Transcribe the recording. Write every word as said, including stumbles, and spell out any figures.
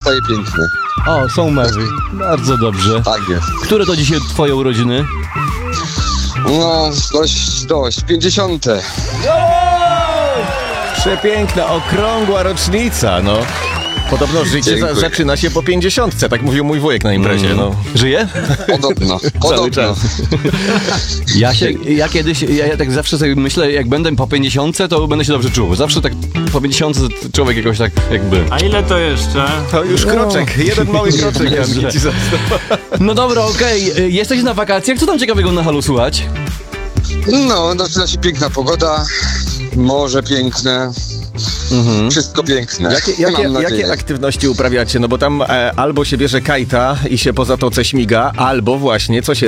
zostaje piękny. O, są mewy. Bardzo dobrze. Tak jest. Które to dzisiaj twoje urodziny? No, dość, dość. Pięćdziesiąte. Przepiękna, okrągła rocznica, no. Podobno życie za, Dziękuję. zaczyna się po pięćdziesiątce, tak mówił mój wujek na imprezie, Mm. no. Żyje? Podobno, Cały podobno. czas. Ja się, ja kiedyś, ja, ja tak zawsze sobie myślę, jak będę po pięćdziesiątce, to będę się dobrze czuł. Zawsze tak po pięćdziesiątce człowiek jakoś tak jakby... A ile to jeszcze? To już kroczek, jeden mały kroczek ja ci został. No dobra, okej. Y, Jesteś na wakacjach? Co tam ciekawego na Halu słychać? No, zaczyna się piękna pogoda. Morze piękne. Wszystko piękne. Jakie, jakie, Mam nadzieję. jakie aktywności uprawiacie? No bo tam e, albo się bierze kajta i się po zatoce śmiga, albo właśnie, co się